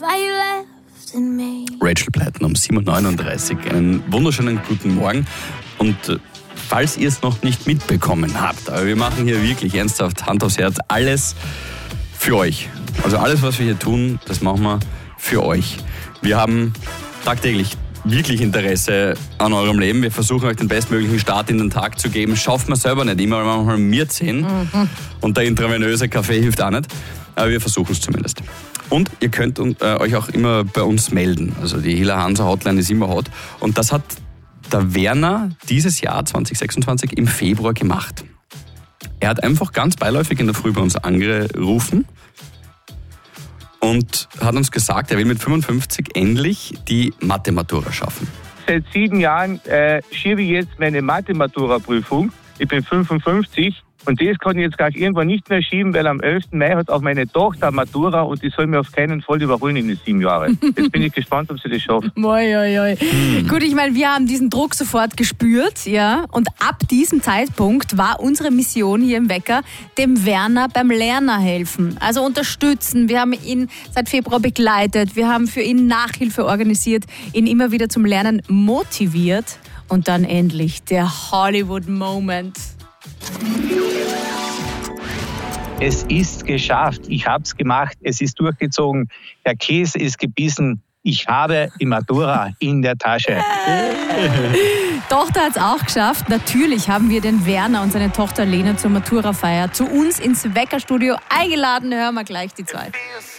Rachel Platten um 7.39 Uhr. Einen wunderschönen guten Morgen. Und falls ihr es noch nicht mitbekommen habt, aber wir machen hier wirklich ernsthaft Hand aufs Herz alles für euch. Also alles, was wir hier tun, das machen wir für euch. Wir haben tagtäglich wirklich Interesse an eurem Leben. Wir versuchen euch den bestmöglichen Start in den Tag zu geben. Schafft man selber nicht immer, weil manchmal mir 10 und der intravenöse Kaffee hilft auch nicht. Aber wir versuchen es zumindest. Und ihr könnt euch auch immer bei uns melden. Also die Hila Hansa Hotline ist immer hot. Und das hat der Werner dieses Jahr 2026 im Februar gemacht. Er hat einfach ganz beiläufig in der Früh bei uns angerufen und hat uns gesagt, er will mit 55 endlich die Mathe-Matura schaffen. Seit 7 Jahren schiebe ich jetzt meine Mathe-Matura-Prüfung. Ich bin 55 und das kann ich jetzt gleich irgendwann nicht mehr schieben, weil am 11. Mai hat auch meine Tochter Matura und die soll mir auf keinen Fall überholen in den 7 Jahren. Jetzt bin ich gespannt, ob sie das schafft. Gut, ich meine, wir haben diesen Druck sofort gespürt, ja, und ab diesem Zeitpunkt war unsere Mission hier im Wecker, dem Werner beim Lerner helfen, also unterstützen. Wir haben ihn seit Februar begleitet, wir haben für ihn Nachhilfe organisiert, ihn immer wieder zum Lernen motiviert und dann endlich der Hollywood-Moment. Es ist geschafft. Ich habe es gemacht. Es ist durchgezogen. Der Käse ist gebissen. Ich habe die Matura in der Tasche. Tochter hat es auch geschafft. Natürlich haben wir den Werner und seine Tochter Lena zur Matura-Feier zu uns ins Weckerstudio eingeladen. Hören wir gleich die zwei.